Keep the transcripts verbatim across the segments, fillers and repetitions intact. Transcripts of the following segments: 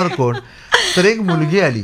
करणार कोण? तर एक मुलगी आली,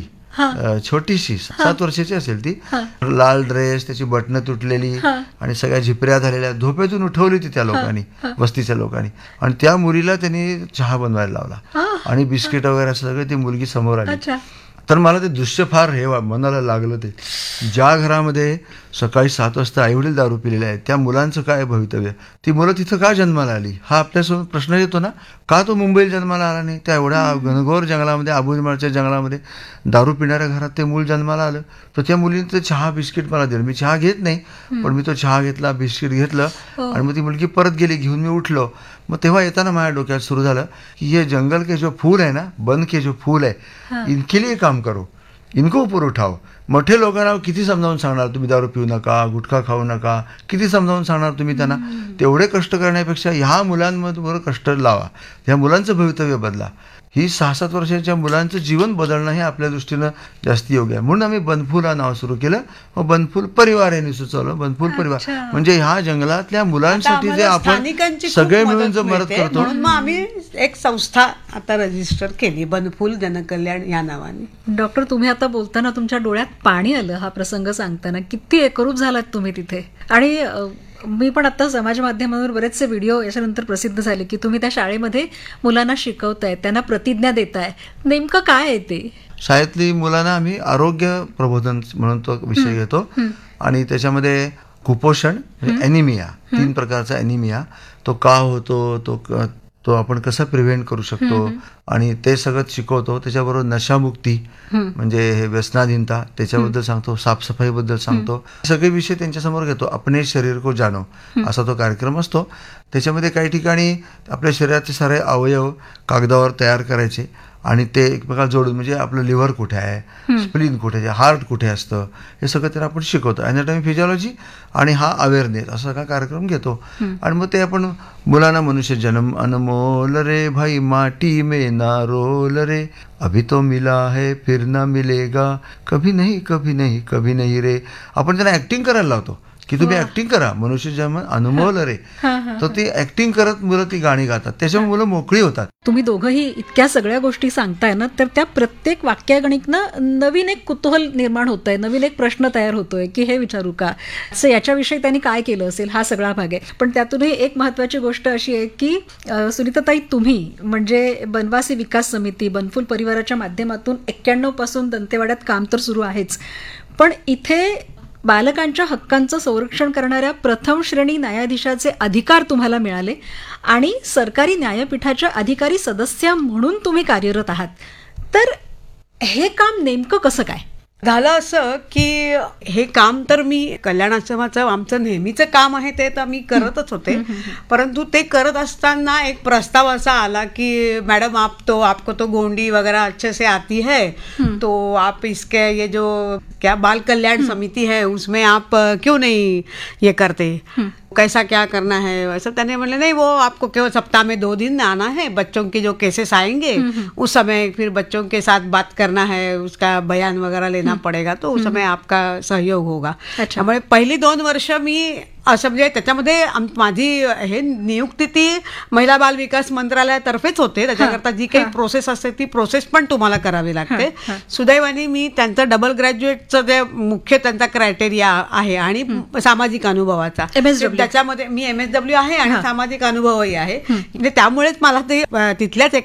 छोटीशी, सात वर्षाची असेल ती, लाल ड्रेस, त्याची बटणं तुटलेली आणि सगळ्या झिपऱ्या झालेल्या, झोपेतून उठवली ती त्या लोकांनी, वस्तीच्या लोकांनी, आणि त्या मुलीला त्यांनी चहा बनवायला लावला आणि बिस्किट वगैरे असं सगळं. ती मुलगी समोर आली. तर मला ते दृश्य फार हे मनाला लागलं. ते ज्या घरामध्ये सकाळी सात वाजता आईवडील दारू पिलेले आहेत, त्या मुलांचं काय भवितव्य? ती मुलं तिथं का जन्माला आली हा आपल्यासमोर प्रश्न येतो ना. का तो मुंबईला जन्माला आला नाही? त्या एवढ्या घनघोर जंगलामध्ये, आबुजमाळच्या जंगलामध्ये दारू पिणाऱ्या घरात ते मूल जन्माला आलं. तर त्या मुलीने ते चहा बिस्किट मला दिलं. मी चहा घेत नाही, पण मी तो चहा घेतला, बिस्किट घेतलं, आणि मग ती मुलगी परत गेली, घेऊन मी उठलो. मग तेव्हा येताना माझ्या डोक्यात सुरू झालं की ये जंगल के जो फूल है ना, बन के जो फूल है, इनके लिए काम करो, इनको ऊपर उठाओ. मोठे लोकांना किती समजावून सांगणार तुम्ही दारू पिऊ नका, गुटखा खाऊ नका, किती समजावून सांगणार तुम्ही त्यांना? तेवढे कष्ट करण्यापेक्षा ह्या मुलांवर कष्ट लावा, ह्या मुलांचं भवितव्य बदला. ही सहा सात वर्षाच्या मुलांचं जीवन बदलणं हे आपल्या दृष्टीनं जास्त योग्य आहे. म्हणून आम्ही बनफूल हा नाव सुरू केलं. मग बनफूल परिवार यांनी सुचवलं. बनफूल परिवार म्हणजे ह्या जंगलातल्या मुलांसाठी जे आपण सगळे मिळून जो मदत करतो, म्हणून मग आम्ही एक संस्था आता रजिस्टर केली, बनफूल जनकल्याण या नावाने. डॉक्टर, तुम्ही आता बोलताना तुमच्या डोळ्यात पाणी आलं हा प्रसंग सांगताना. किती एकरूप झालात तुम्ही तिथे. आणि मी पण आता समाज माध्यमांवर बरेचसे व्हिडिओ याच्यानंतर प्रसिद्ध झाले की तुम्ही त्या शाळेमध्ये मुलांना शिकवताय, त्यांना प्रतिज्ञा देताय. नेमकं काय आहे ते? शाळेतली मुलांना आम्ही आरोग्य प्रबोधन म्हणून तो विषय घेतो, आणि त्याच्यामध्ये कुपोषण, ॲनिमिया, तीन प्रकारचा ॲनिमिया, तो का होतो, तो तो आपण कसं प्रिव्हेंट करू शकतो, आणि ते सगळं शिकवतो. त्याच्याबरोबर नशामुक्ती म्हणजे हे व्यसनाधीनता, त्याच्याबद्दल सांगतो, साफसफाईबद्दल सांगतो. सगळे विषय त्यांच्यासमोर घेतो. अपने शरीर को जानो असा तो कार्यक्रम असतो. त्याच्यामध्ये काही ठिकाणी आपल्या शरीराचे सारे अवयव कागदावर तयार करायचे आणि ते एकमेकाला जोडून, म्हणजे आपलं लिव्हर कुठे आहे, स्प्लीन कुठे आहे, हार्ट कुठे असतं, हे सगळं त्यांना आपण शिकवतो. ॲनाटॉमी, फिजिओलॉजी आणि हा अवेअरनेस असा सगळा कार्यक्रम घेतो. आणि मग ते आपण मुलांना मनुष्य जन्म अनमोल रे भाई माटी में ना रोल रे, अभी तो मिला है फिर ना मिलेगा, कभी नहीं कभी नहीं कभी नहीं रे, आपण त्यांना ऍक्टिंग करायला लावतो की तुम्ही ऍक्टिंग करा, मनुष्य जन्म अनमोल रे. तर ती ऍक्टिंग करत मुलं ती गाणी गातात, त्याच्यामुळे मुलं मोकळी होतात. तुम्ही दोघंही इतक्या सगळ्या गोष्टी सांगताय ना, तर त्या प्रत्येक वाक्यागणिकनं नवीन एक कुतूहल निर्माण होत आहे, नवीन एक प्रश्न तयार होतोय की हे विचारू का, असं याच्याविषयी त्यांनी काय केलं असेल, हा सगळा भाग आहे. पण त्यातूनही एक महत्वाची गोष्ट अशी आहे की सुनीताताई, तुम्ही म्हणजे बनवासी विकास समिती, बनफूल परिवाराच्या माध्यमातून एक्क्याण्णव पासून दंतेवाड्यात काम तर सुरू आहेच, पण इथे बालकांच्या हक्कांचं संरक्षण करणाऱ्या प्रथम श्रेणी न्यायाधीशाचे अधिकार तुम्हाला मिळाले आणि सरकारी न्यायपीठाच्या अधिकारी सदस्य म्हणून तुम्ही कार्यरत आहात. तर हे काम नेमकं कसं काय झालं? असं की हे काम तर मी कल्याणाश्रमाचं आमचं नेहमीचं काम आहे ते तर मी करतच होते, परंतु ते करत असताना एक प्रस्ताव असा आला की मॅडम आप तो आपको तो गोंडी वगैरह अच्छे से आती है, तो आप इसके ये जो क्या बाल कल्याण समिति है उसमें आप क्यों नहीं ये करते, कैसा क्या करना है वैसा. त्याने बोले नहीं, वो आपको केवल सप्ताह में दो दिन आना है, बच्चों के जो केसेस आएंगे उस समय फिर बच्चों के साथ बात करना है, उसका बयान वगैरह लेना पड़ेगा, तो उस समय आपका सहयोग होगा. त्यामुळे पहिली दोन वर्ष मी असं म्हणजे त्याच्यामध्ये माझी हे नियुक्ती ती महिला बाल विकास मंत्रालयातर्फेच होते. त्याच्याकरता जी काही प्रोसेस असते ती प्रोसेस पण तुम्हाला करावी लागते. सुदैवाने मी त्यांचं डबल ग्रॅज्युएटचं जे मुख्य त्यांचा क्रायटेरिया आहे आणि सामाजिक अनुभवाचा, त्याच्यामध्ये मी एम एस डब्ल्यू आहे आणि सामाजिक अनुभवही आहे. म्हणजे त्यामुळेच मला ते तिथल्याच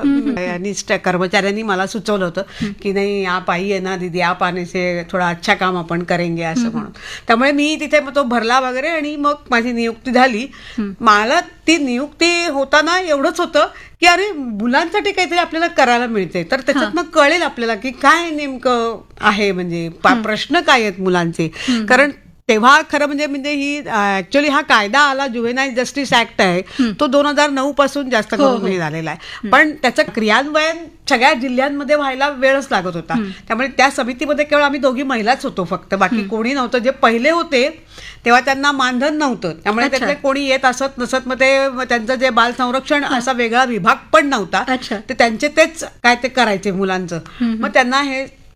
एका कर्मचाऱ्यांनी मला सुचवलं होतं की नाही आप आइए ना दीदी, आप आने से थोडा अच्छा काम आपण करेंगे असं म्हणून. त्यामुळे मी तिथे तो भरला वगैरे आणि मग माझी नियुक्ती झाली. मला ती नियुक्ती होताना एवढंच होतं की अरे मुलांसाठी काहीतरी आपल्याला करायला मिळते, तर त्याच्यात मग कळेल आपल्याला की काय नेमकं आहे, म्हणजे प्रश्न काय आहेत मुलांचे. कारण तेव्हा खरं म्हणजे म्हणजे ही ऍक्च्युअली हा कायदा आला, जुव्हेनाईल जस्टिस ऍक्ट आहे, तो दोन हजार नऊ पासून जास्त करून हे झालेला आहे, पण त्याचं क्रियान्वयन सगळ्या जिल्ह्यांमध्ये व्हायला वेळच लागत होता. त्यामुळे त्या समितीमध्ये केवळ आम्ही दोघी महिलाच होतो फक्त, बाकी कोणी नव्हतं. जे पहिले होते तेव्हा त्यांना मानधन नव्हतं, त्यामुळे त्यातले कोणी येत असत नसत, मग ते त्यांचं जे बाल संरक्षण असा वेगळा विभाग पण नव्हता, ते त्यांचे तेच काय ते करायचे मुलांचं. मग त्यांना हे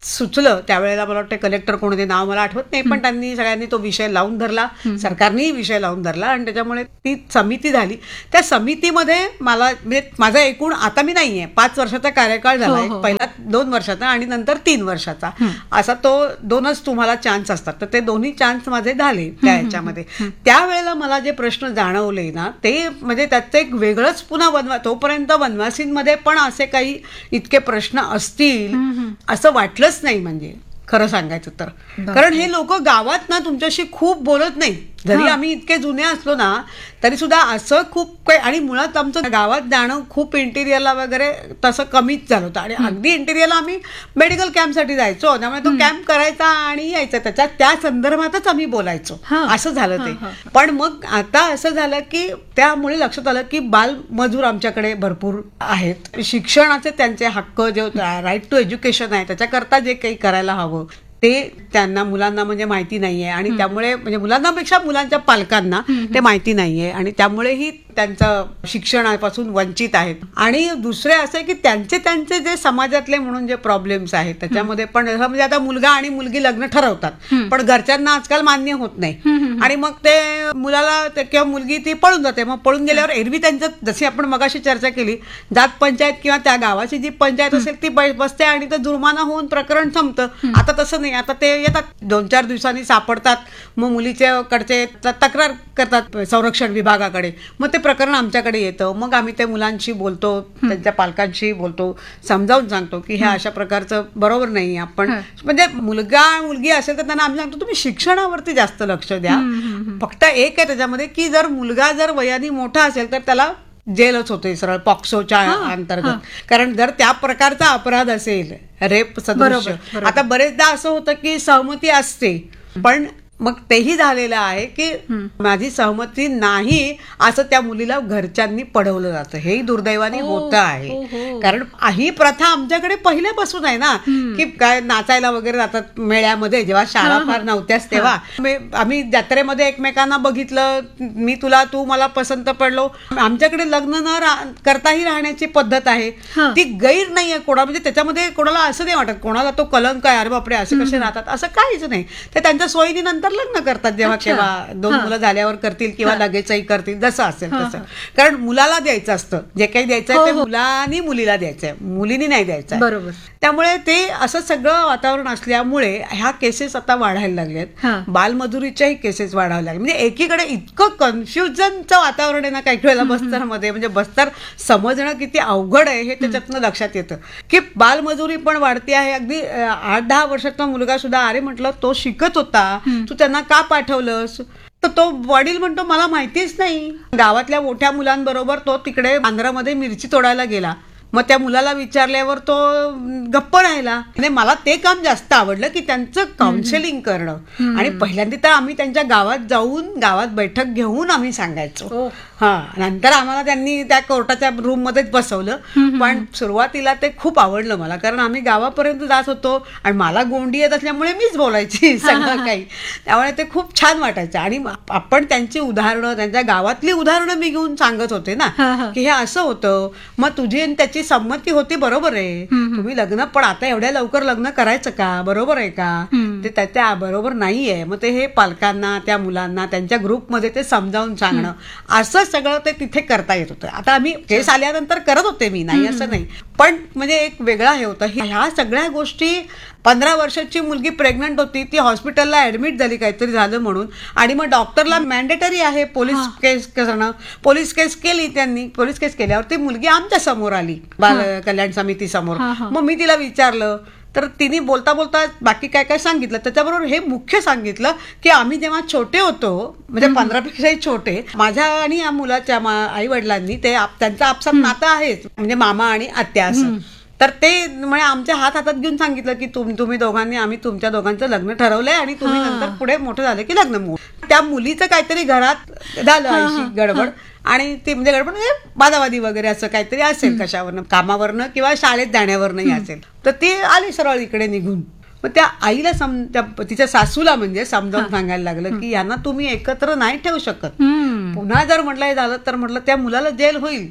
सुचलं त्यावेळेला मला वाटतं कलेक्टर कोण ते नाव मला आठवत नाही, पण त्यांनी सगळ्यांनी तो विषय लावून धरला, सरकारनेही विषय लावून धरला आणि त्याच्यामुळे ती समिती झाली. त्या समितीमध्ये मला म्हणजे माझा एकूण आता मी नाहीये पाच वर्षाचा कार्यकाळ झाला, पहिला दोन वर्षाचा आणि नंतर तीन वर्षाचा असा तो दोनच तुम्हाला चान्स असतात. तर ते दोन्ही चान्स माझे झाले त्या ह्याच्यामध्ये. त्यावेळेला मला जे प्रश्न जाणवले ना ते म्हणजे त्याचं एक वेगळंच पुन्हा वनवा तोपर्यंत वनवासींमध्ये पण असे काही इतके प्रश्न असतील असं वाटलंच नाही म्हणजे खरं सांगायचं तर. कारण हे लोक गावात ना तुमच्याशी खूप बोलत नाही, जरी आम्ही इतके जुने असलो ना तरी सुद्धा असं खूप काही. आणि मुळात आमचं गावात जाणं खूप इंटिरियरला वगैरे तसं कमीच झालं होतं आणि अगदी इंटिरियरला आम्ही मेडिकल कॅम्पसाठी जायचो, त्यामुळे तो कॅम्प करायचा आणि यायचा, त्याच्या त्या संदर्भातच आम्ही बोलायचो, असं झालं ते. पण मग आता असं झालं की त्यामुळे लक्षात आलं की बालमजूर आमच्याकडे भरपूर आहेत. शिक्षणाचे त्यांचे हक्क जे राईट टू एज्युकेशन आहे त्याच्याकरता जे काही करायला हवं ते त्यांना मुलांना म्हणजे माहिती नाहीये आणि त्यामुळे म्हणजे मुलांनापेक्षा मुलांच्या पालकांना ते माहिती नाहीये आणि त्यामुळेही त्यांचं शिक्षणापासून वंचित आहेत. आणि दुसरे असे की त्यांचे त्यांचे जे समाजातले म्हणून जे प्रॉब्लेम्स आहेत त्याच्यामध्ये पण म्हणजे आता मुलगा आणि मुलगी लग्न ठरवतात पण घरच्यांना आजकाल मान्य होत नाही आणि मग ते मुलाला किंवा मुलगी ती पळून जाते. मग पळून गेल्यावर एरवी त्यांचं जशी आपण मगाशी चर्चा केली जात पंचायत किंवा त्या गावाची जी पंचायत असेल ती बसते आणि ते जुर्माना होऊन प्रकरण संपतं. आता तसं नाही, आता ते येतात दोन चार दिवसांनी सापडतात, मग मुलीच्या कडचे तक्रार करतात संरक्षण विभागाकडे, मग ते प्रकरण आमच्याकडे येतं, मग आम्ही त्या मुलांशी बोलतो, त्यांच्या पालकांशी बोलतो, समजावून सांगतो की हे अशा प्रकारचं बरोबर नाही. आपण म्हणजे मुलगा मुलगी असेल तर त्यांना आम्ही सांगतो तुम्ही शिक्षणावरती जास्त लक्ष द्या. फक्त एक आहे त्याच्यामध्ये की जर मुलगा जर वयाने मोठा असेल तर त्याला जेलच होते सरळ पॉक्सोच्या अंतर्गत, कारण जर त्या प्रकारचा अपराध असेल रेप सदृश. आता बरेचदा असं होतं की सहमती असते पण मग तेही झालेलं आहे की माझी सहमती नाही असं त्या मुलीला घरच्यांनी पडवलं जातं, हेही दुर्दैवाने होतं आहे. कारण ही प्रथा आमच्याकडे पहिल्यापासून आहे ना की काय नाचायला वगैरे जातात मेळ्यामध्ये, जेव्हा शाळा फार नव्हत्याच तेव्हा आम्ही जत्रेमध्ये एकमेकांना बघितलं, मी तुला तू मला पसंत पडलो. आमच्याकडे लग्न न करताही राहण्याची पद्धत आहे, ती गैर नाहीये कोणा म्हणजे त्याच्यामध्ये कोणाला असं नाही वाटत कोणाला तो कलंक आहे अरे बापरे असे कसे राहतात असं काहीच नाही. ते त्यांच्या सोयीनंतर लग्न करतात जेव्हा केव्हा दोन मुलं झाल्यावर करतील किंवा लगेचही करतील जसं असेल तसं. कारण मुलाला द्यायचं असतं जे काही द्यायचं ते मुलांनी मुलीला द्यायचंय, मुलीनी नाही द्यायचं बरोबर. त्यामुळे ते असं सगळं वातावरण असल्यामुळे ह्या केसेस आता वाढायला लागलेत, बालमजुरीच्याही केसेस वाढायला लागले. म्हणजे एकीकडे इतकं कन्फ्युजनचं वातावरण आहे ना काही वेळेला बस्तरमध्ये, म्हणजे बस्तर समजणं किती अवघड आहे हे त्याच्यातनं लक्षात येतं की बालमजुरी पण वाढती आहे. अगदी आठ दहा वर्षाचा मुलगा सुद्धा अरे म्हटलं तो शिकत होता तू त्यांना का पाठवलंस तर तो वडील म्हणतो मला माहितीच नाही. गावातल्या मोठ्या मुलांबरोबर तो तिकडे आंध्रामध्ये मिरची तोडायला गेला, मग त्या मुलाला विचारल्यावर तो गप्प राहिला. आणि मला ते काम जास्त आवडलं की त्यांचं काउन्सिलिंग करणं आणि पहिल्यांदा तर आम्ही त्यांच्या गावात जाऊन गावात बैठक घेऊन आम्ही सांगायचो. हा नंतर आम्हाला त्यांनी त्या कोर्टाच्या रूम मध्येच बसवलं, पण सुरुवातीला ते खूप आवडलं मला कारण आम्ही गावापर्यंत जात होतो आणि मला गोंडी येत असल्यामुळे मीच बोलायची सगळं काही, त्यामुळे ते खूप छान वाटायचं. आणि आपण त्यांची उदाहरणं त्यांच्या गावातली उदाहरणं मी घेऊन सांगत होते ना की हे असं होतं, मग तुझी त्याची संमती होती बरोबर आहे, तुम्ही लग्न पण आता एवढ्या लवकर लग्न करायचं का, बरोबर आहे का, ते त्याच्या बरोबर नाहीये. मग ते हे पालकांना त्या मुलांना त्यांच्या ग्रुपमध्ये ते समजावून सांगणं असं सगळं ते तिथे करता येत होतं. आता आम्ही केस आल्यानंतर करत होते मी, नाही असं नाही, पण म्हणजे एक वेगळा हे होतं. ह्या सगळ्या गोष्टी पंधरा वर्षाची मुलगी प्रेग्नंट होती, ती हॉस्पिटलला ऍडमिट झाली काहीतरी झालं म्हणून, आणि मग डॉक्टरला मॅन्डेटरी आहे पोलीस केस करणं. पोलीस केस केली त्यांनी, पोलीस केस केल्यावर ती मुलगी आमच्या समोर आली बाल कल्याण समिती समोर. मग मी तिला विचारलं तर तिने बोलता बोलता बाकी काय काय सांगितलं, त्याच्याबरोबर हे मुख्य सांगितलं की आम्ही जेव्हा छोटे होतो म्हणजे पंधरापेक्षाही छोटे, माझ्या आणि या मुलाच्या आई वडिलांनी ते त्यांचा आपसात नातं आहेच म्हणजे मामा आणि आत्या असं, तर ते म्हणजे आमच्या हात हातात घेऊन सांगितलं की तुम्ही दोघांनी आम्ही तुमच्या दोघांचं लग्न ठरवलंय आणि तुम्ही नंतर पुढे मोठं झालं की लग्न मोड. त्या मुलीचं काहीतरी घरात झालं अशी गडबड आणि ती म्हणजे गडबड म्हणजे वादावादी वगैरे असं काहीतरी असेल कशावरनं, कामावरनं किंवा शाळेत जाण्यावरनंही असेल, तर ती आली सरळ इकडे निघून. मग त्या आईला सम तिच्या सासूला म्हणजे समजावून सांगायला लागलं की यांना तुम्ही एकत्र नाही ठेवू शकत, पुन्हा जर म्हटलं हे झालं तर म्हटलं त्या मुलाला जेल होईल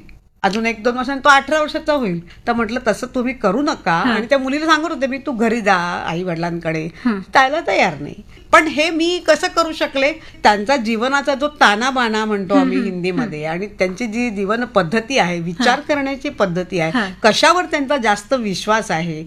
अजून एक दोन वर्षांनी तो अठरा वर्षाचा होईल. तर म्हटलं तसं तुम्ही करू नका. आणि त्या मुलीला सांगत होते मी, तू घरी जा आई वडिलांकडे. त्याला तयार नाही. पण हे मी कसं करू शकले, त्यांचा जीवनाचा जो तानाबाना म्हणतो आम्ही हिंदीमध्ये, आणि त्यांची जी जीवन पद्धती आहे, विचार करण्याची पद्धती आहे, कशावर त्यांचा जास्त विश्वास आहे,